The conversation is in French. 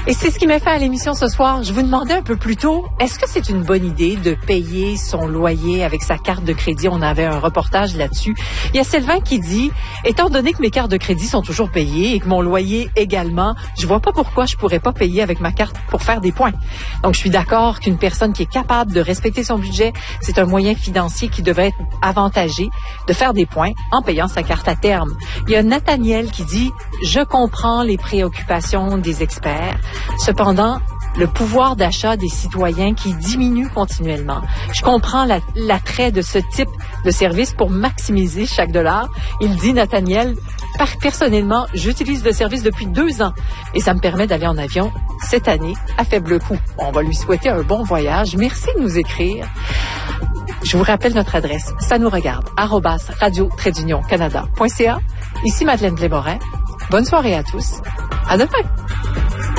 Et c'est ce qui m'a fait à l'émission ce soir. Je vous demandais un peu plus tôt, est-ce que c'est une bonne idée de payer son loyer avec sa carte de crédit? On avait un reportage là-dessus. Il y a Sylvain qui dit, étant donné que mes cartes de crédit sont toujours payées et que mon loyer également, je vois pas pourquoi je pourrais pas payer avec ma carte pour faire des points. Donc, je suis d'accord qu'une personne qui est capable de respecter son budget, c'est un moyen financier qui devrait être avantagé de faire des points en payant sa carte à terme. Il y a Nathaniel qui dit, je comprends les préoccupations des experts. Cependant, le pouvoir d'achat des citoyens qui diminue continuellement. Je comprends l'attrait de ce type de service pour maximiser chaque dollar. Il dit, Nathaniel, personnellement, j'utilise le service depuis 2 ans et ça me permet d'aller en avion cette année à faible coût. On va lui souhaiter un bon voyage. Merci de nous écrire. Je vous rappelle notre adresse. Ça nous regarde. @radio-canada.ca. Ici Madeleine Blais-Morin. Bonne soirée à tous. À demain.